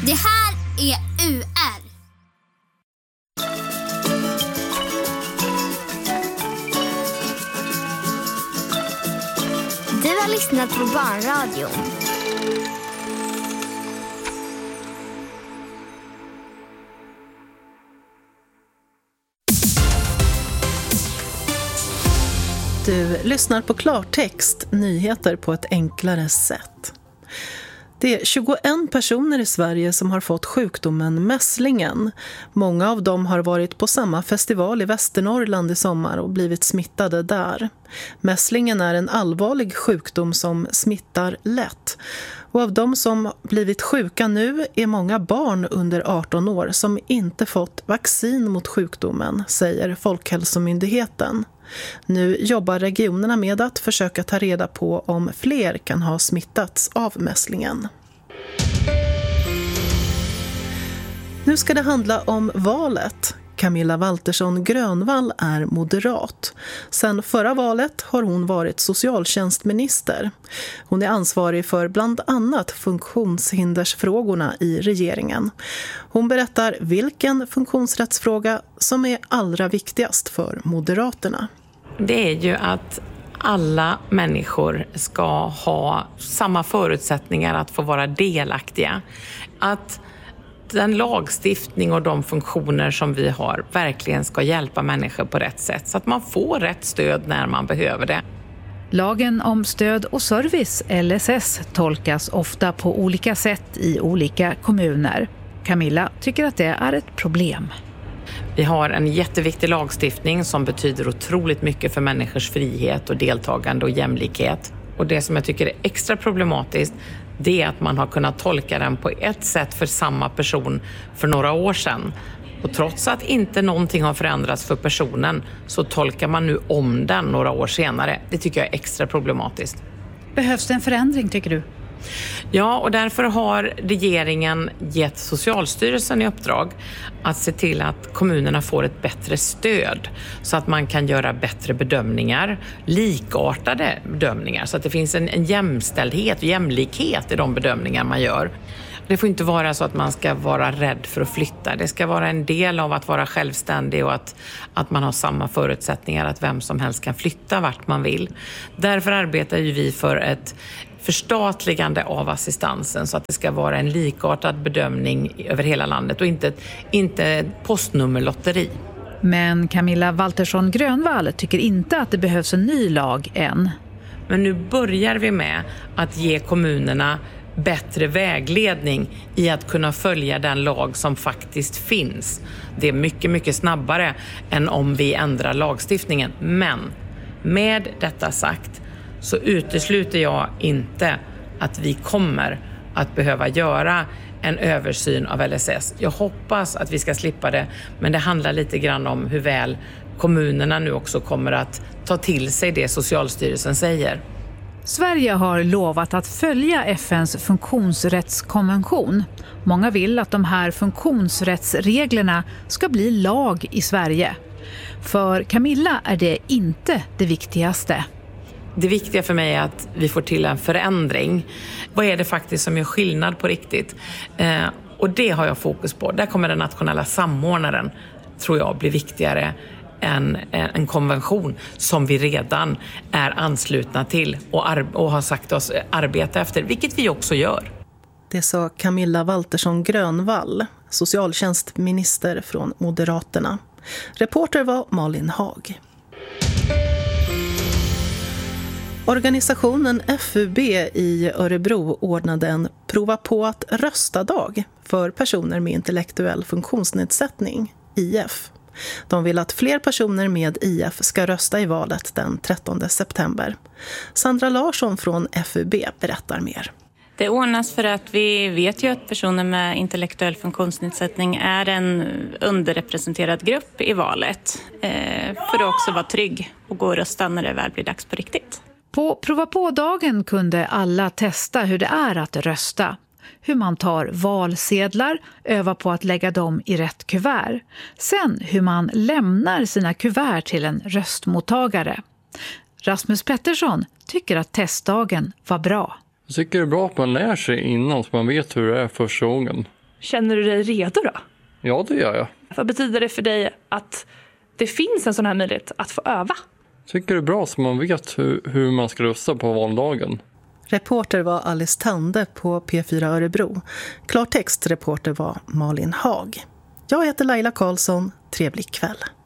Det här är UR. Du har lyssnat på Barnradion. Du lyssnar på klartext, nyheter på ett enklare sätt. Det är 21 personer i Sverige som har fått sjukdomen mässlingen. Många av dem har varit på samma festival i Västernorrland i sommar och blivit smittade där. Mässlingen är en allvarlig sjukdom som smittar lätt. Och av de som blivit sjuka nu är många barn under 18 år som inte fått vaccin mot sjukdomen, säger Folkhälsomyndigheten. Nu jobbar regionerna med att försöka ta reda på om fler kan ha smittats av mässlingen. Nu ska det handla om valet. Camilla Waltersson Grönvall är moderat. Sen förra valet har hon varit socialtjänstminister. Hon är ansvarig för bland annat funktionshindersfrågorna i regeringen. Hon berättar vilken funktionsrättsfråga som är allra viktigast för Moderaterna. Det är ju att alla människor ska ha samma förutsättningar att få vara delaktiga. Att den lagstiftning och de funktioner som vi har verkligen ska hjälpa människor på rätt sätt så att man får rätt stöd när man behöver det. Lagen om stöd och service, LSS, tolkas ofta på olika sätt i olika kommuner. Camilla tycker att det är ett problem. Vi har en jätteviktig lagstiftning som betyder otroligt mycket för människors frihet och deltagande och jämlikhet. Och det som jag tycker är extra problematiskt, det är att man har kunnat tolka den på ett sätt för samma person för några år sedan. Och trots att inte någonting har förändrats för personen så tolkar man nu om den några år senare. Det tycker jag är extra problematiskt. Behövs det en förändring, tycker du? Ja, och därför har regeringen gett Socialstyrelsen i uppdrag att se till att kommunerna får ett bättre stöd så att man kan göra bättre bedömningar, likartade bedömningar, så att det finns en jämställdhet och jämlikhet i de bedömningar man gör. Det får inte vara så att man ska vara rädd för att flytta. Det ska vara en del av att vara självständig och att man har samma förutsättningar att vem som helst kan flytta vart man vill. Därför arbetar ju vi för ett förstatligande av assistansen så att det ska vara en likartad bedömning över hela landet och inte postnummerlotteri. Men Camilla Waltersson Grönvall tycker inte att det behövs en ny lag än. Men nu börjar vi med att ge kommunerna bättre vägledning i att kunna följa den lag som faktiskt finns. Det är mycket, mycket snabbare än om vi ändrar lagstiftningen. Men med detta sagt så utesluter jag inte att vi kommer att behöva göra en översyn av LSS. Jag hoppas att vi ska slippa det, men det handlar lite grann om hur väl kommunerna nu också kommer att ta till sig det Socialstyrelsen säger. Sverige har lovat att följa FN:s funktionsrättskonvention. Många vill att de här funktionsrättsreglerna ska bli lag i Sverige. För Camilla är det inte det viktigaste. Det viktiga för mig är att vi får till en förändring. Vad är det faktiskt som gör skillnad på riktigt? Och det har jag fokus på. Där kommer den nationella samordnaren, tror jag, bli viktigare än en konvention som vi redan är anslutna till och har sagt oss arbeta efter, vilket vi också gör. Det sa Camilla Waltersson Grönvall, socialtjänstminister från Moderaterna. Reporter var Malin Hag. Organisationen FUB i Örebro ordnade en prova på att rösta-dag för personer med intellektuell funktionsnedsättning, IF. De vill att fler personer med IF ska rösta i valet den 13 september. Sandra Larsson från FUB berättar mer. Det ordnas för att vi vet ju att personer med intellektuell funktionsnedsättning är en underrepresenterad grupp i valet. För att också vara trygg och gå och rösta när det väl blir dags på riktigt. På prova på-dagen kunde alla testa hur det är att rösta. Hur man tar valsedlar, övar på att lägga dem i rätt kuvert. Sen hur man lämnar sina kuvert till en röstmottagare. Rasmus Pettersson tycker att testdagen var bra. Jag tycker det är bra att man lär sig innan så man vet hur det är första gången. Känner du dig redo då? Ja, det gör jag. Vad betyder det för dig att det finns en sån här möjlighet att få öva? Tycker det är bra så man vet hur man ska rösta på valdagen. Reporter var Alice Tande på P4 Örebro. Klartextreporter var Malin Hag. Jag heter Laila Karlsson. Trevlig kväll.